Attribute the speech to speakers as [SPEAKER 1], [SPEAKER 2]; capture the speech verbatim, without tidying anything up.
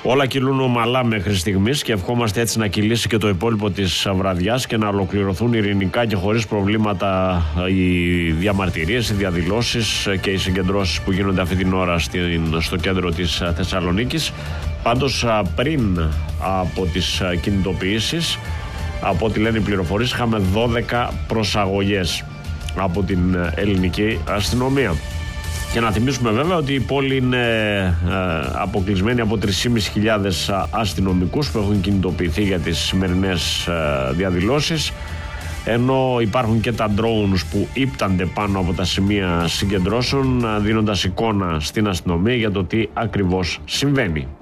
[SPEAKER 1] Όλα κυλούν ομαλά μέχρι στιγμής και ευχόμαστε έτσι να κυλήσει και το υπόλοιπο της βραδιάς και να ολοκληρωθούν ειρηνικά και χωρίς προβλήματα οι διαμαρτυρίες, οι διαδηλώσεις και οι συγκεντρώσεις που γίνονται αυτή την ώρα στο κέντρο της Θεσσαλονίκης. Πάντως πριν από τις κινητοποιήσεις, από ό,τι λένε οι πληροφορίες, είχαμε δώδεκα προσαγωγές από την ελληνική αστυνομία. Και να θυμίσουμε βέβαια ότι η πόλη είναι αποκλεισμένη από τρεις χιλιάδες πεντακόσιους αστυνομικούς που έχουν κινητοποιηθεί για τις σημερινές διαδηλώσεις, ενώ υπάρχουν και τα drones που ύπτανται πάνω από τα σημεία συγκεντρώσεων, δίνοντας εικόνα στην αστυνομία για το τι ακριβώς συμβαίνει.